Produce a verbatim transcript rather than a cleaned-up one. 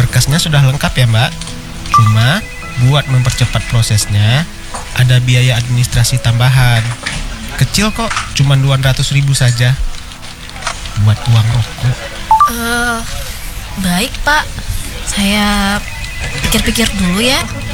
Berkasnya sudah lengkap ya Mbak. Cuma buat mempercepat prosesnya ada biaya administrasi tambahan. Kecil kok, cuma dua ratus ribu saja. Buat uang rokok. Eh, baik Pak. Saya pikir-pikir dulu ya.